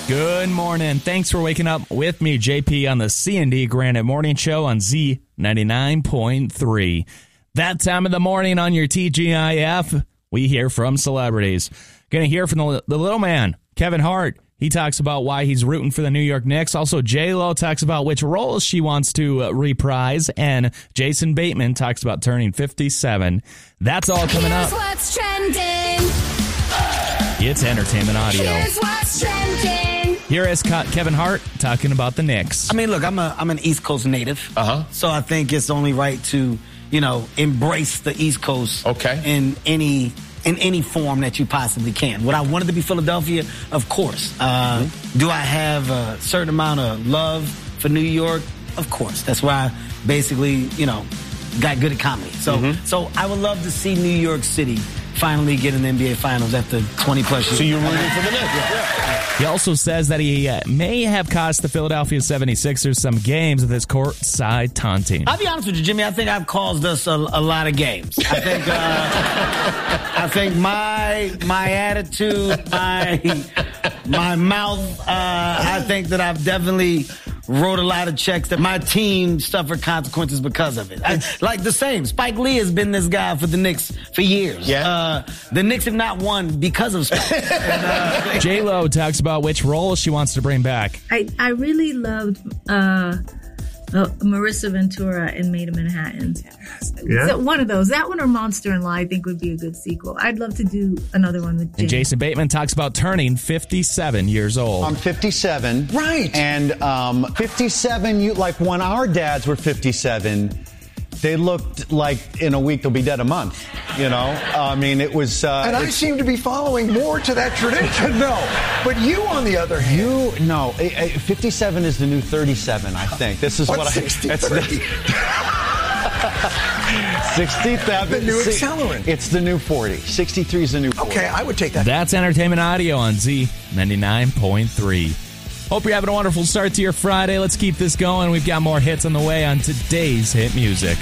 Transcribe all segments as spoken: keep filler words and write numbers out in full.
Good morning. Thanks for waking up with me, J P, on the C and D Granite Morning Show on Z ninety-nine point three. That time of the morning on your T G I F, we hear from celebrities. Going to hear from the, the little man, Kevin Hart. He talks about why he's rooting for the New York Knicks. Also, J-Lo talks about which roles she wants to uh, reprise. And Jason Bateman talks about turning fifty-seven. That's all coming Here's up. What's trending. It's entertainment audio. Here's what's trending. Here is Kevin Hart talking about the Knicks. I mean, look, I'm a I'm an East Coast native. Uh-huh. So I think it's only right to, you know, embrace the East Coast Okay. in any in any form that you possibly can. Would I want it to be Philadelphia? Of course. Uh, mm-hmm. Do I have a certain amount of love for New York? Of course. That's why I basically, you know, got good at comedy. So mm-hmm. so I would love to see New York City finally get in the N B A Finals after twenty plus years. So you're rooting for the Knicks? Yeah. He also says that he uh, may have cost the Philadelphia seventy-sixers some games with his courtside taunting. I'll be honest with you, Jimmy. I think I've caused us a, a lot of games. I think uh, I think my my attitude, my my mouth. Uh, I think that I've definitely wrote a lot of checks that my team suffered consequences because of it. I, like the same. Spike Lee has been this guy for the Knicks for years. Yeah. Uh, the Knicks have not won because of Spike. and, uh, J-Lo talks about which role she wants to bring back. I, I really loved uh, uh, Marissa Ventura in Maid of Manhattan. Yeah. So one of those. That one or Monster in Law I think would be a good sequel. I'd love to do another one with James. And Jason Bateman talks about turning fifty-seven years old. I'm fifty-seven. Right. And um, fifty-seven, you like when our dads were fifty-seven, they looked like in a week they'll be dead a month. You know? I mean, it was... Uh, and I seem to be following more to that tradition. No. But you, on the other hand... You, no. fifty-seven is the new thirty-seven, I think. This is What's what I... sixty, that's thirty? sixty-seven. The new accelerant. It's the new forty. sixty-three is the new forty. Okay, I would take that. That's entertainment audio on Z ninety-nine point three. Hope you're having a wonderful start to your Friday. Let's keep this going. We've got more hits on the way on today's hit music.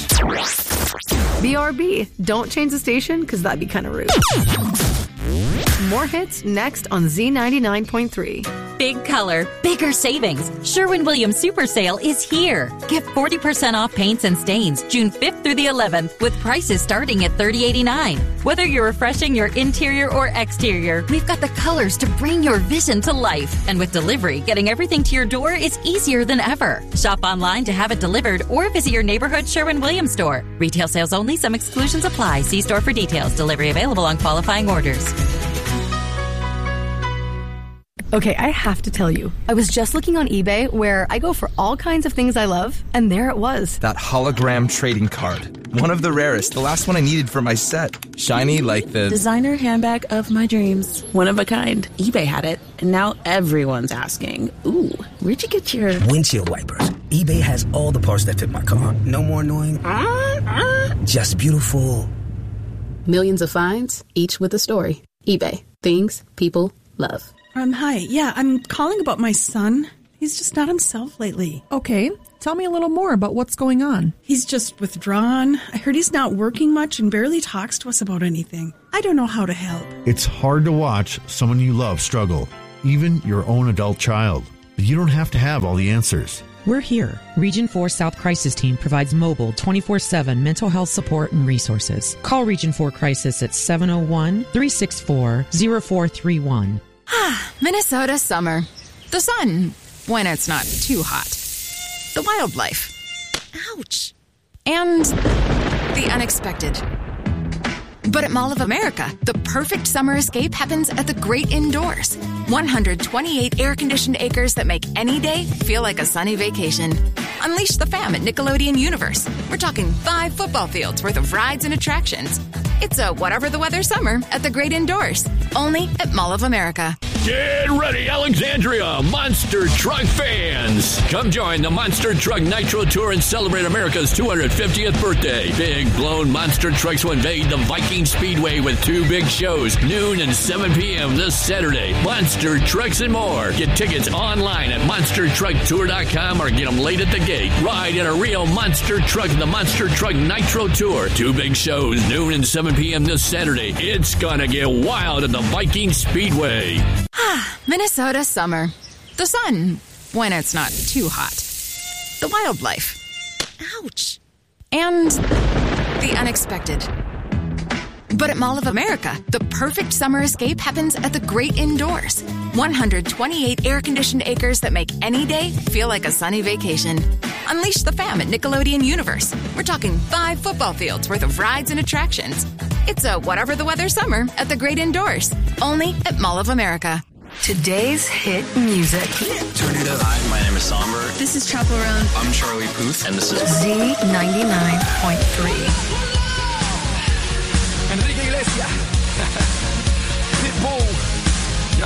B R B. Don't change the station, because that'd be kind of rude. More hits next on Z ninety-nine point three. Big color, bigger savings. Sherwin-Williams Super Sale is here. Get forty percent off paints and stains June fifth through the eleventh with prices starting at thirty eighty-nine. Whether you're refreshing your interior or exterior, we've got the colors to bring your vision to life. And with delivery, getting everything to your door is easier than ever. Shop online to have it delivered or visit your neighborhood Sherwin-Williams store. Retail sales only. Some exclusions apply. See store for details. Delivery available on qualifying orders. Okay, I have to tell you, I was just looking on eBay where I go for all kinds of things I love, and there it was. That hologram trading card. One of the rarest, the last one I needed for my set. Shiny like the... designer handbag of my dreams. One of a kind. eBay had it, and now everyone's asking, ooh, where'd you get your... windshield wipers. eBay has all the parts that fit my car. No more annoying... Uh, uh. Just beautiful. Millions of finds, each with a story. eBay. Things people love. Um, hi. Yeah, I'm calling about my son. He's just not himself lately. Okay. Tell me a little more about what's going on. He's just withdrawn. I heard he's not working much and barely talks to us about anything. I don't know how to help. It's hard to watch someone you love struggle, even your own adult child. But you don't have to have all the answers. We're here. Region four South Crisis Team provides mobile twenty-four seven mental health support and resources. Call Region four Crisis at seven oh one, three six four, oh four three one. Ah, Minnesota summer. The sun, when it's not too hot. The wildlife. Ouch. And the unexpected. But at Mall of America, the perfect summer escape happens at the great indoors. one hundred twenty-eight air-conditioned acres that make any day feel like a sunny vacation. Unleash the fam at Nickelodeon Universe. We're talking five football fields worth of rides and attractions. It's a whatever the weather summer at the great indoors. Only at Mall of America. Get ready, Alexandria Monster Truck fans. Come join the Monster Truck Nitro Tour and celebrate America's two hundred fiftieth birthday. Big blown monster trucks will invade the Viking Speedway with two big shows, noon and seven p.m. this Saturday. Monster Trucks and more. Get tickets online at monster truck tour dot com or get them late at the gate. Ride in a real monster truck in the Monster Truck Nitro Tour. Two big shows, noon and seven p.m. this Saturday. It's gonna get wild at the Viking Speedway. Ah, Minnesota summer. The sun, when it's not too hot. The wildlife. Ouch. And the unexpected. But at Mall of America, the perfect summer escape happens at the great indoors. one hundred twenty-eight air-conditioned acres that make any day feel like a sunny vacation. Unleash the fam at Nickelodeon Universe. We're talking five football fields worth of rides and attractions. It's a whatever the weather summer at the great indoors. Only at Mall of America. Today's hit music. Turn it up. Hi, my name is Somber. This is Chaperone. I'm Charlie Puth. And this is Z ninety-nine point three. Enrique Iglesias.